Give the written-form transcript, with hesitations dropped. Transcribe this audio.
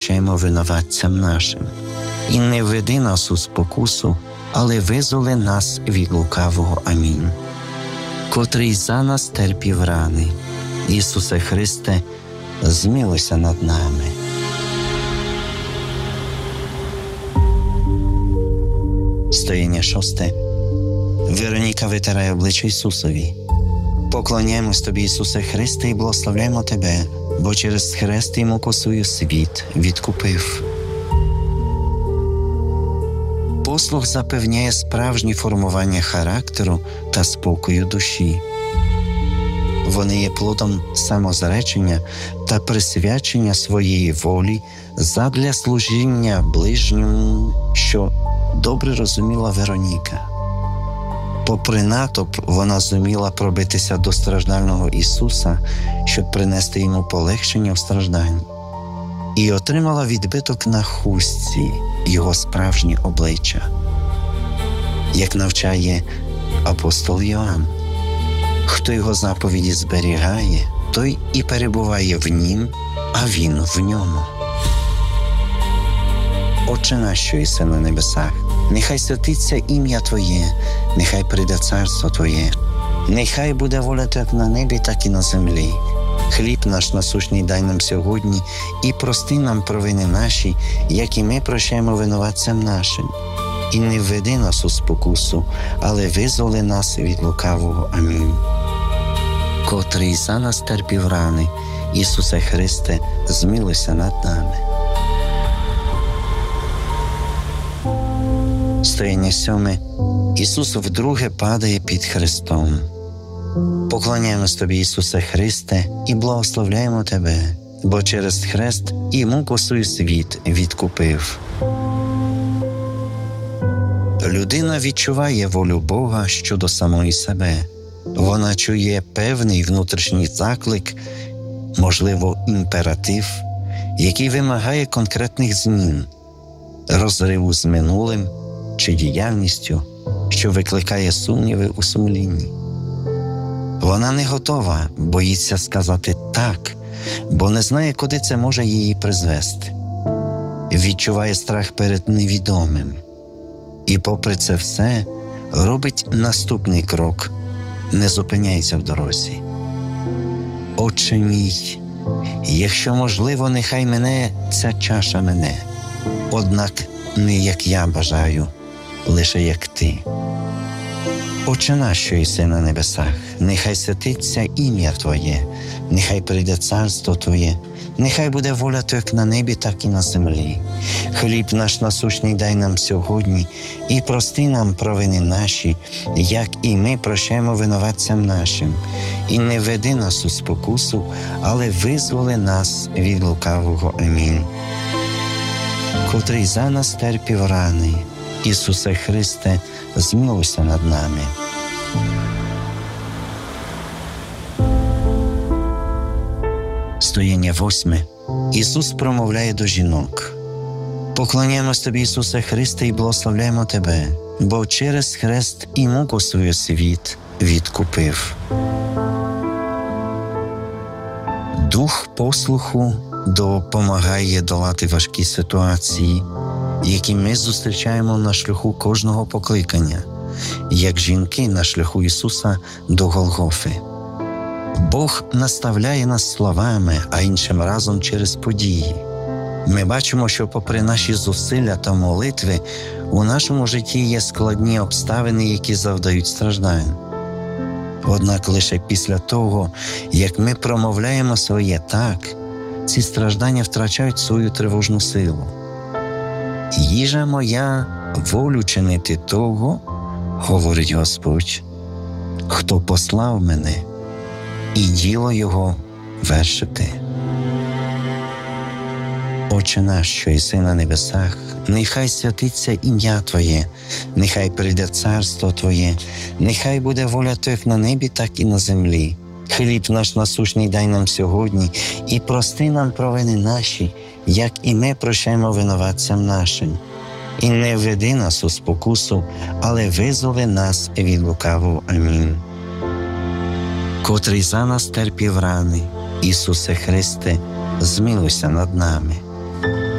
прощаємо винуватцям нашим. І не введи нас у спокусу, але визволи нас від лукавого. Амінь. Котрий за нас терпів рани, Ісусе Христе, змилуйся над нами. Стояння 6. Вероніка витирає обличчя Ісусові. Поклоняємось Тобі, Ісусе Христе, і благословляємо Тебе, бо через хрест і муку свою світ відкупив. Послух запевняє справжнє формування характеру та спокою душі. Вони є плодом самозречення та присвячення своєї волі задля служіння ближньому, що добре розуміла Вероніка. Попри натовп, вона зуміла пробитися до страждального Ісуса, щоб принести йому полегшення в стражданні. І отримала відбиток на хустці його справжнє обличчя. Як навчає апостол Йоанн, хто його заповіді зберігає, той і перебуває в нім, а він в ньому. Отче наш, що єси на небесах, нехай святиться ім'я Твоє, нехай прийде царство Твоє, нехай буде воля як на небі, так і на землі. Хліб наш насущний дай нам сьогодні, і прости нам провини наші, як і ми прощаємо винуватцям нашим. І не введи нас у спокусу, але визволи нас від лукавого. Амінь. Котрий за нас терпів рани, Ісусе Христе, змилуйся над нами. Стояння 7. Ісус вдруге падає під хрестом. Поклоняємось Тобі, Ісусе Христе, і благословляємо Тебе, бо через хрест і муку свій світ відкупив. Людина відчуває волю Бога щодо самої себе. Вона чує певний внутрішній заклик, можливо, імператив, який вимагає конкретних змін, розриву з минулим чи діяльністю, що викликає сумніви у сумлінні. Вона не готова, боїться сказати «так», бо не знає, куди це може її призвести. Відчуває страх перед невідомим. І попри це все, робить наступний крок, не зупиняється в дорозі. Отче мій, якщо можливо, нехай мене ця чаша мине, однак не як я бажаю, лише як Ти. Отче наш, що єси на небесах, нехай святиться ім'я Твоє, нехай прийде царство Твоє, нехай буде воля Твоя як на небі, так і на землі. Хліб наш насущний дай нам сьогодні, і прости нам провини наші, як і ми прощаємо винуватцям нашим. І не веди нас у спокусу, але визволи нас від лукавого. Амінь. Котрий за нас терпів рани, Ісусе Христе, змилуйся над нами. Стояння 8. Ісус промовляє до жінок. Поклоняємось Тобі, Ісусе Христе, і благословляємо Тебе, бо через хрест і муку свою світ відкупив. Дух послуху допомагає долати важкі ситуації, які ми зустрічаємо на шляху кожного покликання, як жінки на шляху Ісуса до Голгофи. Бог наставляє нас словами, а іншим разом через події. Ми бачимо, що попри наші зусилля та молитви, у нашому житті є складні обставини, які завдають страждань. Однак лише після того, як ми промовляємо своє «так», ці страждання втрачають свою тривожну силу. «Їжа моя волю чинити того, – говорить Господь, – хто послав мене, і діло його вершити». Отче наш, що єси на небесах, нехай святиться ім'я Твоє, нехай прийде царство Твоє, нехай буде воля Твоя як на небі, так і на землі. Хліб наш насущний дай нам сьогодні, і прости нам провини наші, як і ми прощаємо винуватцям нашим. І не введи нас у спокусу, але визволи нас від лукавого. Амінь. Котрий за нас терпів рани, Ісусе Христе, змилуйся над нами.